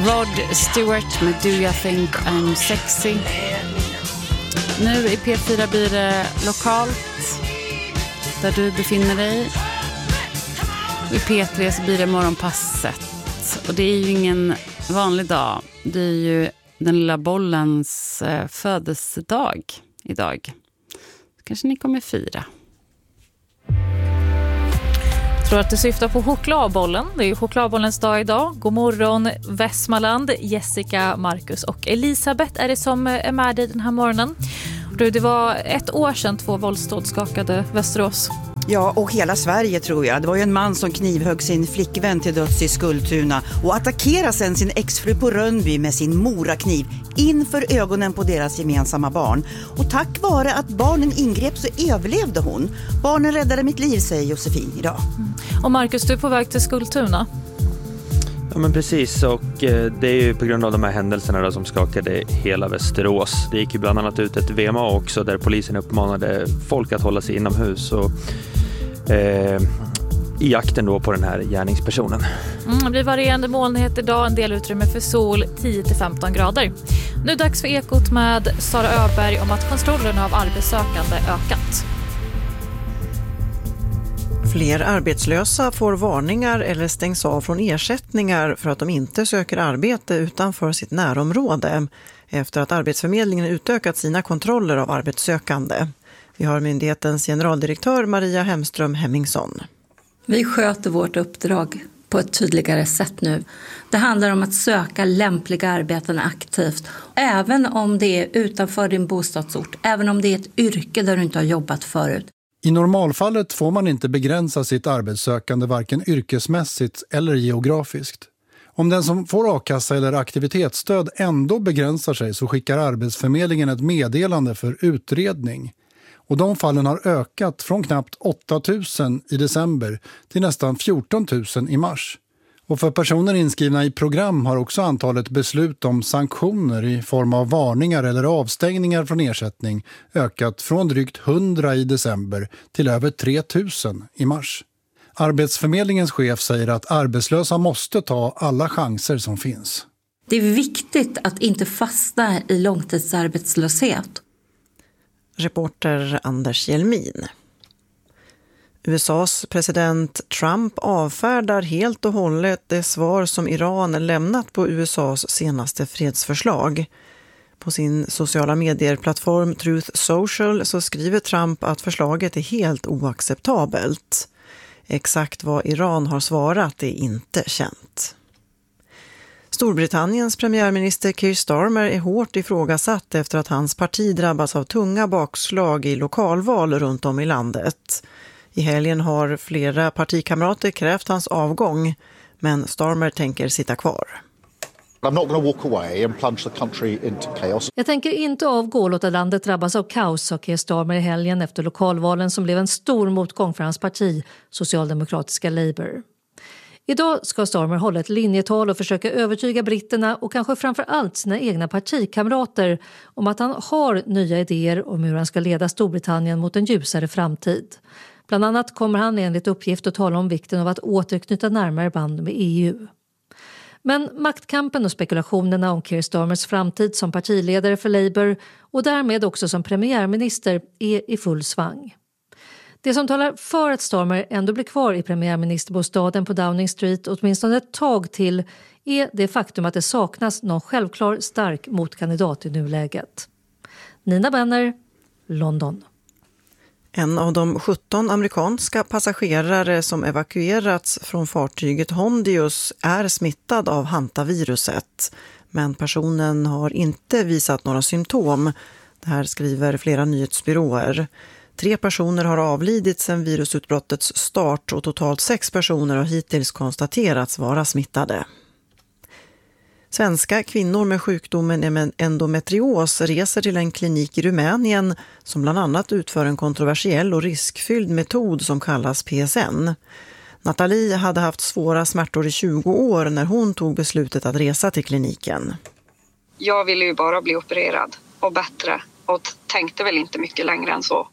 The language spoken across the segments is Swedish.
Rod Stewart med Do You Think I'm Sexy. Nu i P4 blir det lokalt där du befinner dig. I P3 så blir det morgonpasset. Och det är ju ingen vanlig dag. Det är ju den lilla bollens födelsedag idag. Kanske ni kommer fira. Jag tror att du syftar på chokladbollen. Det är ju chokladbollens dag idag. God morgon Västmanland, Jessica, Marcus och Elisabeth är det som är med dig den här morgonen. Det var ett år sedan 2 våldsdåd skakade Västerås. Ja, och hela Sverige tror jag. Det var ju en man som knivhögg sin flickvän till döds i Skultuna och attackerade sen sin exfru på Rönnby med sin morakniv inför ögonen på deras gemensamma barn. Och tack vare att barnen ingrep så överlevde hon. Barnen räddade mitt liv, säger Josefin idag. Och Marcus, du är på väg till Skultuna. Ja men precis, och det är ju på grund av de här händelserna då som skakade hela Västerås. Det gick ju bland annat ut ett VMA också där polisen uppmanade folk att hålla sig inomhus och i jakten då på den här gärningspersonen. Det blir varierande molnighet idag, en del utrymme för sol, 10-15 grader. Nu är det dags för Ekot med Sara Öberg om att kontrollerna av arbetssökande ökat. Fler arbetslösa får varningar eller stängs av från ersättningar för att de inte söker arbete utanför sitt närområde efter att Arbetsförmedlingen utökat sina kontroller av arbetssökande. Vi har myndighetens generaldirektör Maria Hemström Hemmingsson. Vi sköter vårt uppdrag på ett tydligare sätt nu. Det handlar om att söka lämpliga arbeten aktivt. Även om det är utanför din bostadsort, även om det är ett yrke där du inte har jobbat förut. I normalfallet får man inte begränsa sitt arbetssökande varken yrkesmässigt eller geografiskt. Om den som får a-kassa eller aktivitetsstöd ändå begränsar sig så skickar Arbetsförmedlingen ett meddelande för utredning. Och de fallen har ökat från knappt 8 000 i december till nästan 14 000 i mars. Och för personer inskrivna i program har också antalet beslut om sanktioner i form av varningar eller avstängningar från ersättning ökat från drygt 100 i december till över 3 000 i mars. Arbetsförmedlingens chef säger att arbetslösa måste ta alla chanser som finns. Det är viktigt att inte fastna i långtidsarbetslöshet. Reporter Anders Hjelmin. USAs president Trump avfärdar helt och hållet det svar som Iran lämnat på USAs senaste fredsförslag. På sin sociala medieplattform Truth Social så skriver Trump att förslaget är helt oacceptabelt. Exakt vad Iran har svarat är inte känt. Storbritanniens premiärminister Keir Starmer är hårt ifrågasatt efter att hans parti drabbas av tunga bakslag i lokalval runt om i landet. I helgen har flera partikamrater krävt hans avgång, men Starmer tänker sitta kvar. Jag tänker inte avgå och låta landet drabbas av kaos, sa Keir Starmer i helgen efter lokalvalen som blev en stor motgång för hans parti, socialdemokratiska Labour. Idag ska Starmer hålla ett linjetal och försöka övertyga britterna och kanske framförallt sina egna partikamrater om att han har nya idéer om hur han ska leda Storbritannien mot en ljusare framtid. Bland annat kommer han enligt uppgift att tala om vikten av att återknyta närmare band med EU. Men maktkampen och spekulationerna om Keir Starmers framtid som partiledare för Labour och därmed också som premiärminister är i full svang. Det som talar för att Starmer ändå blir kvar i premiärministerbostaden på Downing Street åtminstone ett tag till är det faktum att det saknas någon självklar stark motkandidat i nuläget. Nina Benner, London. En av de 17 amerikanska passagerare som evakuerats från fartyget Hondius är smittad av hantaviruset. Men personen har inte visat några symptom. Det här skriver flera nyhetsbyråer. 3 personer har avlidit sedan virusutbrottets start och totalt 6 personer har hittills konstaterats vara smittade. Svenska kvinnor med sjukdomen endometrios reser till en klinik i Rumänien som bland annat utför en kontroversiell och riskfylld metod som kallas PSN. Nathalie hade haft svåra smärtor i 20 år när hon tog beslutet att resa till kliniken. Jag ville ju bara bli opererad och bättre och tänkte väl inte mycket längre än så.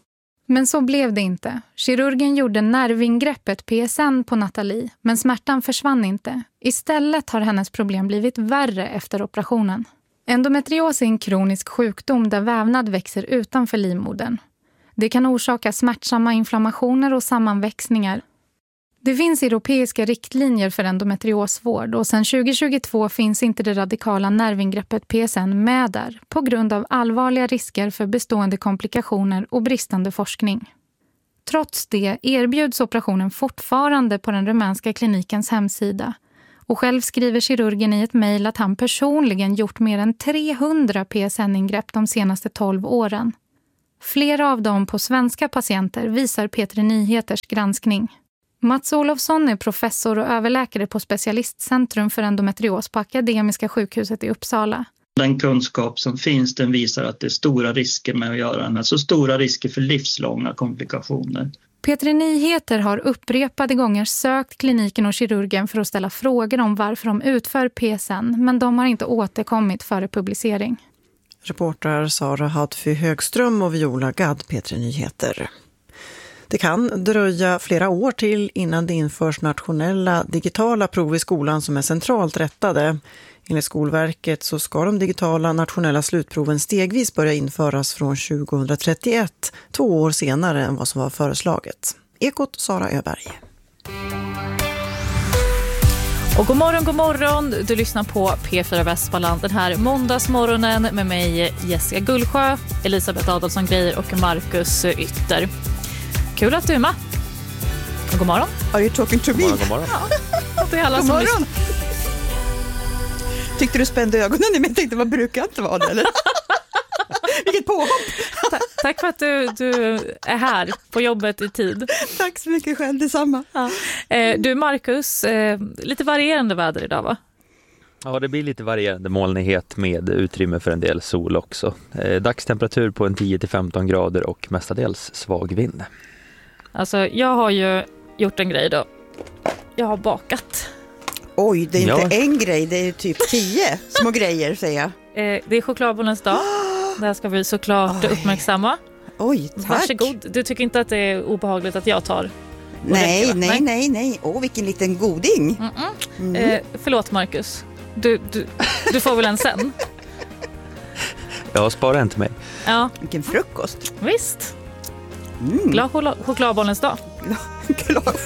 Men så blev det inte. Kirurgen gjorde nervingreppet PSN på Nathalie, men smärtan försvann inte. Istället har hennes problem blivit värre efter operationen. Endometrios är en kronisk sjukdom där vävnad växer utanför livmodern. Det kan orsaka smärtsamma inflammationer och sammanväxningar. Det finns europeiska riktlinjer för endometriosvård och sedan 2022 finns inte det radikala nervingreppet PSN med där på grund av allvarliga risker för bestående komplikationer och bristande forskning. Trots det erbjuds operationen fortfarande på den rumänska klinikens hemsida. Och själv skriver kirurgen i ett mejl att han personligen gjort mer än 300 PSN-ingrepp de senaste 12 åren. Flera av dem på svenska patienter visar P3 Nyheters granskning. Mats Olofsson är professor och överläkare på Specialistcentrum för endometrios på Akademiska sjukhuset i Uppsala. Den kunskap som finns, den visar att det är stora risker med att göra den. Alltså stora risker för livslånga komplikationer. P3 Nyheter har upprepade gånger sökt kliniken och kirurgen för att ställa frågor om varför de utför PSN, men de har inte återkommit före publicering. Reportrar Sara Hadfy Högström och Viola Gadd, P3 Nyheter. Det kan dröja flera år till innan det införs nationella digitala prov i skolan som är centralt rättade. Enligt Skolverket så ska de digitala nationella slutproven stegvis börja införas från 2031, 2 år senare än vad som var föreslaget. Ekot Sara Öberg. Och god morgon, du lyssnar på P4 Västmanland den här måndagsmorgonen med mig Jessica Gullsjö, Elisabeth Adolfsson Greijer och Marcus Ytter. Kul att du är med. Och god morgon. Are you talking to me? God morgon. Ja, det är alla god som morgon. Tyckte du spände ögonen i mig? Jag tänkte, vad brukar inte vara det, eller? Vilket påhopp. Tack för att du är här på jobbet i tid. Tack så mycket själv, detsamma. Ja. Du Marcus, lite varierande väder idag va? Ja, det blir lite varierande molnighet med utrymme för en del sol också. Dagstemperatur på en 10-15 grader och mestadels svag vind. Alltså, jag har ju gjort en grej då. Jag har bakat. Oj, det är inte en grej, det är typ 10 små grejer, säger jag. Det är chokladbollens dag. Det här ska vi såklart uppmärksamma. Oj, tack. Varsågod. Du tycker inte att det är obehagligt att jag tar? Nej. Vilken liten goding. Förlåt Marcus. Du får väl en sen? Jag sparar inte mig. Ja. Vilken frukost. Visst. Glad chokladbollens dag. Glad